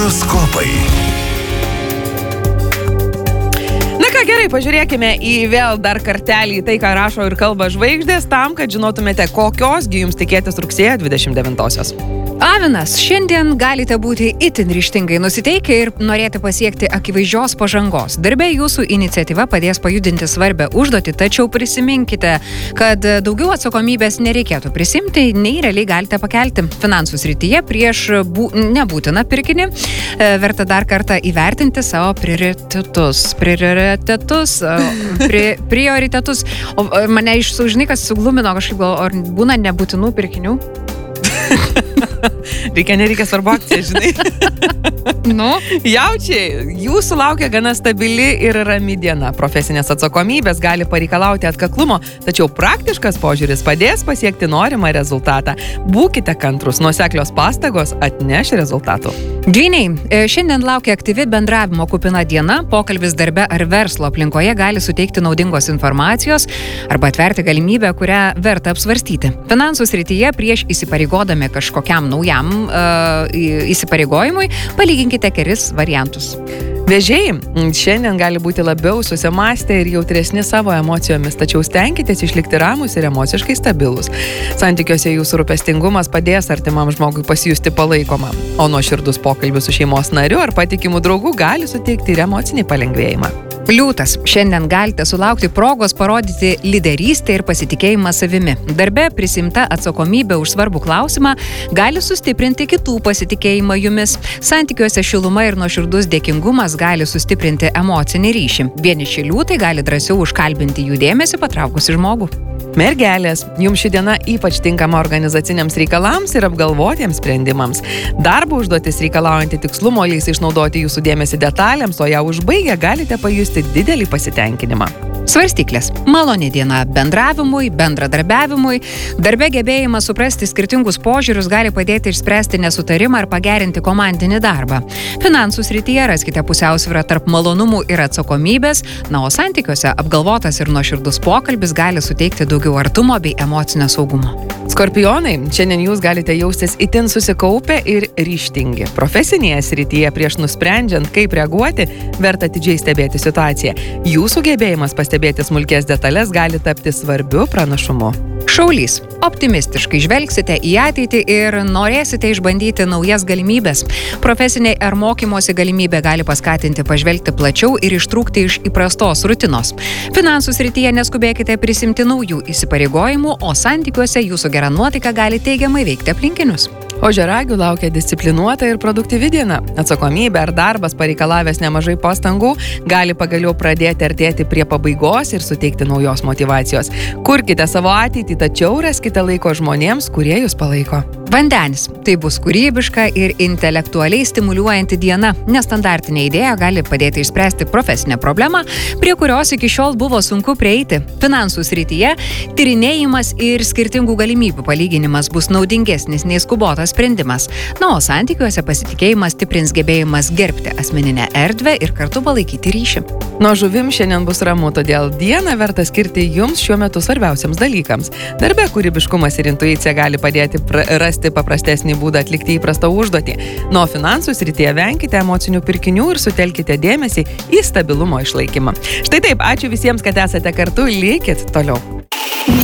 Horoskopai. Na ką, gerai, pažiūrėkime į vėl dar kartelį tai, ką rašo ir kalba žvaigždės, tam, kad žinotumėte, kokiosgi jums tikėtis rugsėjo 29-osios. Avinas, šiandien galite būti itin ryžtingai nusiteikę ir norėti pasiekti akivaizdžios pažangos. Darbe jūsų iniciatyva padės pajudinti svarbę užduotį, tačiau prisiminkite, kad daugiau atsakomybės nereikėtų prisimti, nei realiai galite pakelti. Finansų srityje prieš nebūtiną pirkinį verta dar kartą įvertinti savo prioritetus. O mane žinai, kas suglumino kažkaip, ar būna nebūtinų pirkinių? Nereikia svarbu akcija, žinai. Jaučiai, jūsų laukia gana stabili ir rami diena. Profesinės atsakomybės gali pareikalauti atkaklumo, tačiau praktiškas požiūris padės pasiekti norimą rezultatą. Būkite kantrus, nuoseklios pastangos atneš rezultatų. Dvyniai, šiandien laukia aktyvi bendravimo kupina diena. Pokalbis darbe ar verslo aplinkoje gali suteikti naudingos informacijos arba atverti galimybę, kurią verta apsvarstyti. Finansų srityje prieš įsipareigodami kažkokiam naujam įsipareigojimui palyginkite kelis variantus. Vėžiai, šiandien gali būti labiau susimąstę ir jautresni savo emocijomis, tačiau stenkitės išlikti ramus ir emociškai stabilus. Santykiuose jūsų rūpestingumas padės artimam žmogui pasijusti palaikomą, o nuoširdus pokalbis su šeimos nariu ar patikimų draugų gali suteikti ir emocinį palengvėjimą. Liūtas, šiandien galite sulaukti progos parodyti lyderystę ir pasitikėjimą savimi. Darbe prisimta atsakomybė už svarbų klausimą gali sustiprinti kitų pasitikėjimą jumis. Santykiuose šiluma ir nuoširdus dėkingumas gali sustiprinti emocinį ryšį. Vieniši liūtai gali drąsiau užkalbinti jų dėmesį patraukusi žmogų. Mergelės, jums ši diena ypač tinkama organizaciniams reikalams ir apgalvotiems sprendimams. Darbo užduotis reikalaujanti tikslumo leis išnaudoti jūsų dėmesį detalėms, o ją užbaigę galite pajusti didelį pasitenkinimą. Svarstyklės. Maloni diena bendravimui, bendradarbiavimui. Darbe gebėjimas suprasti skirtingus požiūrius gali padėti išspręsti nesutarimą ir pagerinti komandinį darbą. Finansų srityje raskite pusiausvyrą tarp malonumų ir atsakomybės, o santykiuose apgalvotas ir nuoširdus pokalbis gali suteikti daugiau artumo bei emocinio saugumo. Skorpionai, šiandien jūs galite jaustis itin susikaupę ir ryžtingi. Profesinėje srityje prieš nusprendžiant, kaip reaguoti, verta atidžiai stebėti situaciją. Jūsų gebėjimas pastebėti smulkės detalės gali tapti svarbiu pranašumu. Šaulys. Optimistiškai žvelgsite į ateitį ir norėsite išbandyti naujas galimybės. Profesinė ar mokymosi galimybė gali paskatinti pažvelgti plačiau ir ištrūkti iš įprastos rutinos. Finansų srityje neskubėkite prisimti naujų įsipareigojimų, o santykiuose jūsų gera nuotaika gali teigiamai veikti aplinkinius. Ožiaragių laukia disciplinuota ir produktyvi diena. Atsakomybė ar darbas pareikalavęs nemažai pastangų gali pagaliau pradėti artėti prie pabaigos ir suteikti naujos motyvacijos. Kurkite savo ateitį, tačiau raskite laiko žmonėms, kurie jūs palaiko. Vandenis. Tai bus kūrybiška ir intelektualiai stimuliuojanti diena. Nestandartinė idėja gali padėti išspręsti profesinę problemą, prie kurios iki šiol buvo sunku prieiti. Finansų srityje tyrinėjimas ir skirtingų galimybių palyginimas bus naudingesnis nei skubotas sprendimas. O santykiuose pasitikėjimas stiprins gebėjimas gerbti asmeninę erdvę ir kartu palaikyti ryšį. Nuo žuvim šiandien bus ramu, todėl dieną verta skirti jums šiuo metu svarbiausiams dalykams. Darbe kūrybiškumas ir intuicija gali padėti rasti paprastesnį būdą atlikti įprastą užduotį. Nuo finansų srityje venkite emocinių pirkinių ir sutelkite dėmesį į stabilumo išlaikymą. Štai taip, ačiū visiems, kad esate kartu, likit toliau.